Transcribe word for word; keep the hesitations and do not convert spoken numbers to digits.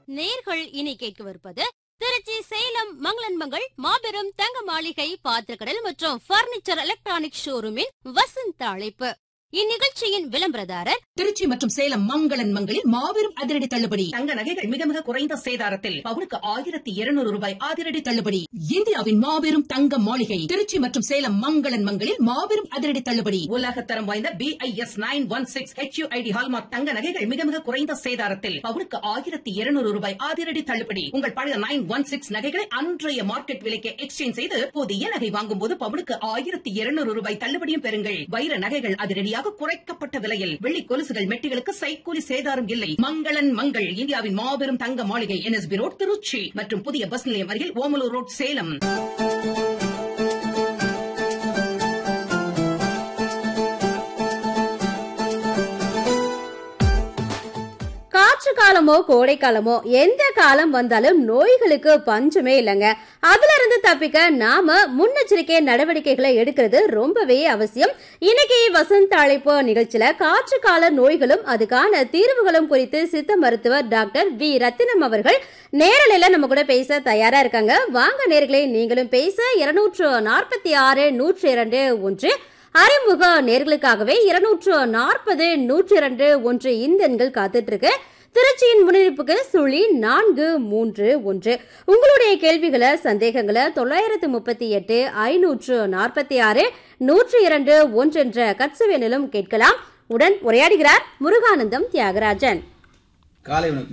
நேர்கள் இனி கேட்கவிருப்பது திருச்சி சேலம் மங்களன்மங்கள் மாபெரும் தங்க மாளிகை பாத்திரக்கடல் மற்றும் பர்னிச்சர் எலக்ட்ரானிக் ஷோரூமின் வசந்த அழைப்பு. இந்நிகழ்ச்சியின் விளம்பரதாரர் திருச்சி மற்றும் சேலம் மங்களன் மங்களில் மாபெரும் அதிரடி தள்ளுபடி. தங்க நகைகள் மிக மிக குறைந்த சேதாரத்தில் பவுனுக்கு ஆயிரத்தி இருநூறு ரூபாய் அதிரடி தள்ளுபடி. இந்தியாவின் மாபெரும் தங்க மாளிகை திருச்சி மற்றும் சேலம் மங்களன் மங்களில் மாபெரும் அதிரடி தள்ளுபடி. உலகத்தரம் வாய்ந்த B I S nine one six H you I D hallmark தங்க நகைகள் மிக மிக குறைந்த சேதாரத்தில் பவுனுக்கு ஆயிரத்தி இருநூறு ரூபாய் அதிரடி தள்ளுபடி. உங்கள் பழைய நைன் ஒன் சிக்ஸ் நகைகளை அன்றைய மார்க்கெட் விலைக்கு எக்ஸ்சேஞ்ச் செய்து புதிய நகை வாங்கும் போது பவுனுக்கு ஆயிரத்தி இருநூறு ரூபாய் தள்ளுபடியும் பெறுங்கள். வைர நகைகள் அதிரடியாக குறைக்கப்பட்ட விலையில், வெள்ளி கொலுசுகள் மெட்டிகளுக்கு சைக்கூலி சேதாரம் இல்லை. மங்களன் மங்கள் இந்தியாவின் மாபெரும் தங்க மாளிகை N S B road Trichy மற்றும் புதிய பஸ் நிலையம் அருகில் ஓமலூர் ரோட் சேலம். காற்று காலமோ கோடை காலமோ எந்த காலம் வந்தாலும் நோய்களுக்கு பஞ்சமே இல்லைங்க. அதுல இருந்து தப்பிக்க நாம முன்னெச்சரிக்கை நடவடிக்கைகளை எடுக்கிறது ரொம்பவே அவசியம். இன்னைக்கு வசந்த அழைப்பு நிகழ்ச்சியில காற்று கால நோய்களும் அதுக்கான தீர்வுகளும் குறித்து சித்த மருத்துவர் டாக்டர் வி ரத்தினம் அவர்கள் நேரலையில நம்ம கூட பேச தயாரா இருக்காங்க. வாங்க நேர்களே, நீங்களும் பேச இருநூற்று நாற்பத்தி ஆறு நூற்றி இரண்டு ஒன்று அறிமுக நேர்களுக்காகவே இருநூற்று நாற்பது நூற்றி இரண்டு ஒன்று இந்த எண்கள் காத்துட்டு இருக்கு. திருச்சியின் முன்னெடுப்புக்கு சுழி நான்கு மூன்று ஒன்று. உங்களுடைய கேள்விகளை சந்தேகங்களை தொள்ளாயிரத்து முப்பத்தி எட்டு ஐநூற்று நாற்பத்தி ஆறு நூற்றி இரண்டு ஒன்று என்ற கட்சவேனிலும் கேட்கலாம். உடன் உரையாடுகிறார் முருகானந்தம் தியாகராஜன். காலை